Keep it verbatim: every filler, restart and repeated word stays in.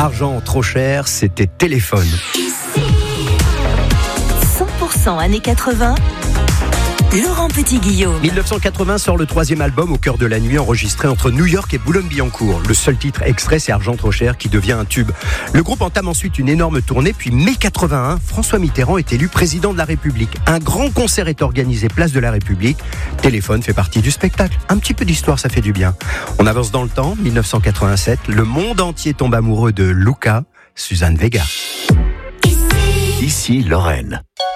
Argent trop cher, c'était Téléphone. cent pour cent années quatre-vingts. Laurent Petit-Guillaume. mille neuf cent quatre-vingts sort le troisième album Au cœur de la nuit, enregistré entre New York et Boulogne-Billancourt. Le seul titre extrait, c'est Argent trop cher, qui devient un tube. Le groupe entame ensuite une énorme tournée, puis mai quatre-vingt-un, François Mitterrand est élu président de la République. Un grand concert est organisé place de la République. Téléphone fait partie du spectacle. Un petit peu d'histoire, ça fait du bien. On avance dans le temps, mille neuf cent quatre-vingt-sept, le monde entier tombe amoureux de Luca, Suzanne Vega. Ici Lorraine.